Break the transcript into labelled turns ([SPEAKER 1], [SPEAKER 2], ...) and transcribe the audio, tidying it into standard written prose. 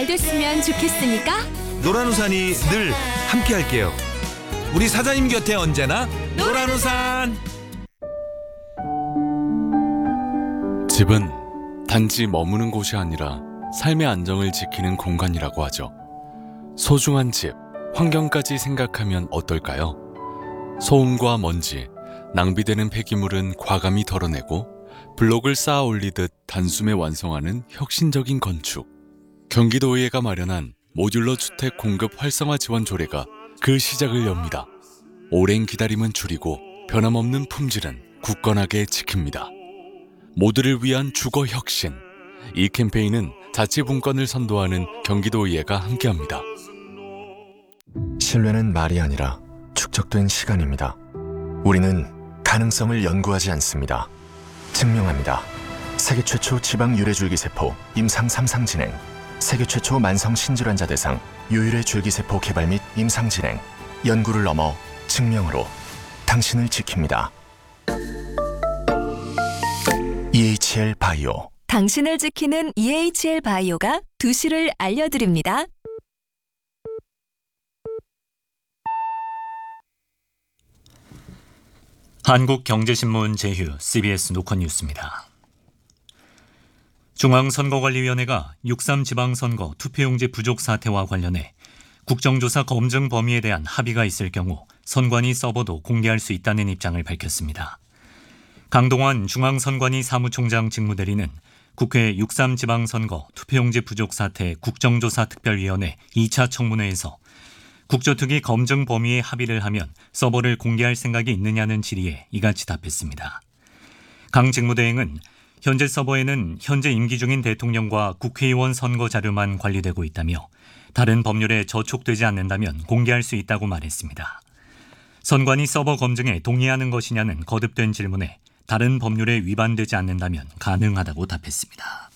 [SPEAKER 1] 잘 됐으면 좋겠으니까
[SPEAKER 2] 노란우산이 늘 함께할게요. 우리 사장님 곁에 언제나 노란우산.
[SPEAKER 3] 집은 단지 머무는 곳이 아니라 삶의 안정을 지키는 공간이라고 하죠. 소중한 집, 환경까지 생각하면 어떨까요? 소음과 먼지, 낭비되는 폐기물은 과감히 덜어내고 블록을 쌓아 올리듯 단숨에 완성하는 혁신적인 건축. 경기도의회가 마련한 모듈러 주택 공급 활성화 지원 조례가 그 시작을 엽니다. 오랜 기다림은 줄이고 변함없는 품질은 굳건하게 지킵니다. 모두를 위한 주거 혁신. 이 캠페인은 자치분권을 선도하는 경기도의회가 함께합니다.
[SPEAKER 4] 신뢰는 말이 아니라 축적된 시간입니다. 우리는 가능성을 연구하지 않습니다. 증명합니다. 세계 최초 지방 유래줄기세포 임상 3상 진행, 세계 최초 만성 신질환자 대상 유일의 줄기세포 개발 및 임상 진행, 연구를 넘어 증명으로 당신을 지킵니다. EHL 바이오.
[SPEAKER 5] 당신을 지키는 EHL 바이오가 2시를 알려드립니다.
[SPEAKER 6] 한국경제신문 제휴 CBS 노컷뉴스입니다. 중앙선거관리위원회가 6.3 지방선거 투표용지 부족 사태와 관련해 국정조사 검증 범위에 대한 합의가 있을 경우 선관위 서버도 공개할 수 있다는 입장을 밝혔습니다. 강동원 중앙선관위 사무총장 직무대리는 국회 6.3 지방선거 투표용지 부족 사태 국정조사 특별위원회 2차 청문회에서 국조특위 검증 범위에 합의를 하면 서버를 공개할 생각이 있느냐는 질의에 이같이 답했습니다. 강 직무대행은 현재 서버에는 현재 임기 중인 대통령과 국회의원 선거 자료만 관리되고 있다며 다른 법률에 저촉되지 않는다면 공개할 수 있다고 말했습니다. 선관위 서버 검증에 동의하는 것이냐는 거듭된 질문에 다른 법률에 위반되지 않는다면 가능하다고 답했습니다.